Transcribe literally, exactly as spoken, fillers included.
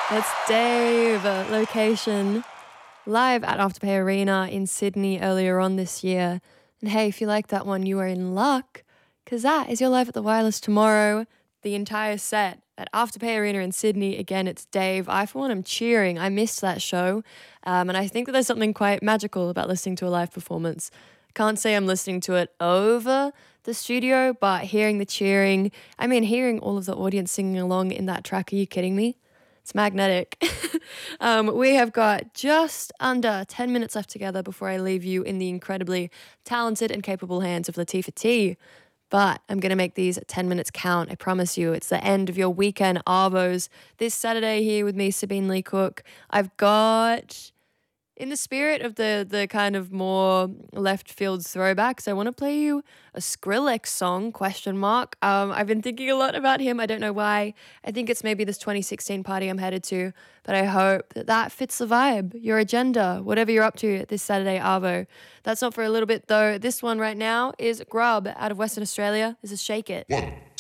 That's Dave, uh, location live at Afterpay Arena in Sydney earlier on this year. And hey, if you like that one, you are in luck, because that is your Live at the Wireless tomorrow. The entire set at Afterpay Arena in Sydney. Again, it's Dave. I, for one, am cheering. I missed that show. Um, and I think that there's something quite magical about listening to a live performance. Can't say I'm listening to it over the studio, but hearing the cheering, I mean, hearing all of the audience singing along in that track, are you kidding me? It's magnetic. um, we have got just under ten minutes left together before I leave you in the incredibly talented and capable hands of Latifah T. But I'm going to make these ten minutes count. I promise you. It's the end of your weekend Arvos this Saturday here with me, Sabine Lee Cook. I've got, in the spirit of the the kind of more left field throwbacks, I want to play you a Skrillex song, question mark. Um, I've been thinking a lot about him. I don't know why. I think it's maybe this twenty sixteen party I'm headed to, but I hope that that fits the vibe, your agenda, whatever you're up to this Saturday Arvo. That's not for a little bit though. This one right now is Grub out of Western Australia. This is Shake It. One.